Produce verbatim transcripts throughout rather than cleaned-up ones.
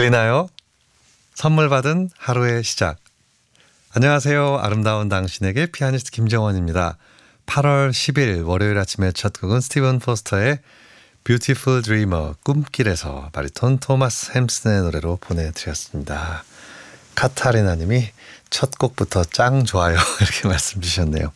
들리나요? 선물 받은 하루의 시작. 안녕하세요. 아름다운 당신에게 피아니스트 김정원입니다. 팔월 십일 월요일 아침의 첫 곡은 스티븐 포스터의 Beautiful Dreamer, 꿈길에서 바리톤 토마스 햄슨의 노래로 보내드렸습니다. 카타리나 님이 첫 곡부터 짱 좋아요 이렇게 말씀 주셨네요.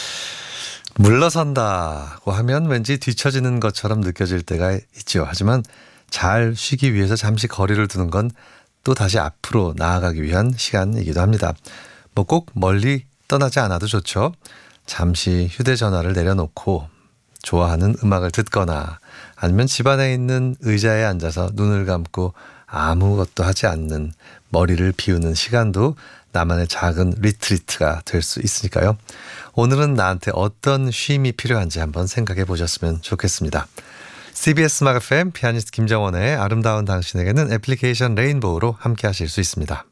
물러선다고 하면 왠지 뒤처지는 것처럼 느껴질 때가 있죠. 하지만 잘 쉬기 위해서 잠시 거리를 두는 건 또 다시 앞으로 나아가기 위한 시간이기도 합니다. 뭐 꼭 멀리 떠나지 않아도 좋죠. 잠시 휴대전화를 내려놓고 좋아하는 음악을 듣거나 아니면 집안에 있는 의자에 앉아서 눈을 감고 아무것도 하지 않는 머리를 비우는 시간도 나만의 작은 리트리트가 될 수 있으니까요. 오늘은 나한테 어떤 쉼이 필요한지 한번 생각해 보셨으면 좋겠습니다. 씨비에스 음악 에프엠 피아니스트 김정원의 아름다운 당신에게는 애플리케이션 레인보우로 함께 하실 수 있습니다.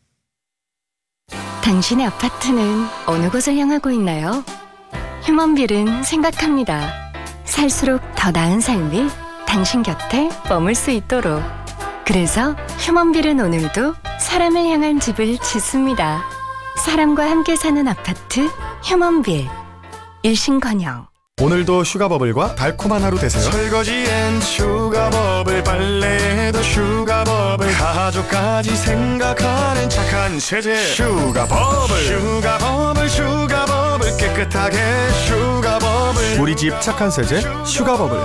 당신의 아파트는 어느 곳을 향하고 있나요? 휴먼빌은 생각합니다. 살수록 더 나은 삶이 당신 곁에 머물 수 있도록. 그래서 휴먼빌은 오늘도 사람을 향한 집을 짓습니다. 사람과 함께 사는 아파트 휴먼빌. 일신건영. 오늘도 슈가버블과 달콤한 하루 되세요. 설거지엔 슈가버블, 빨래에도 슈가버블, 가족까지 생각하는 착한 세제 슈가버블. 슈가버블 슈가버블 깨끗하게 슈가버블. 우리 집 착한 세제 슈가버블.